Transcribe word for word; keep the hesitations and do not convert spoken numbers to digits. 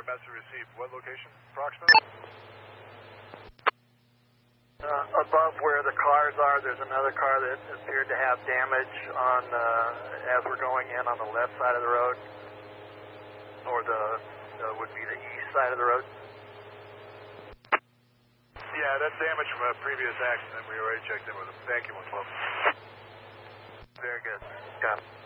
message received. What location, approximately? Uh, above where the cars are, there's another car that appeared to have damage on, uh, as we're going in on the left side of the road, or the, uh, would be the east side of the road. Yeah, that's damage from a previous accident. We already checked in with them. Thank you, one twelve. Very good. Got it.